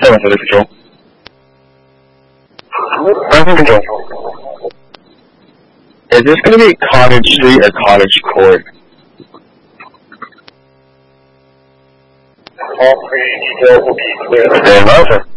7 for the control. Control. Is this going to be Cottage Street or Cottage Court? All 3 details will be clear. Stand by, sir.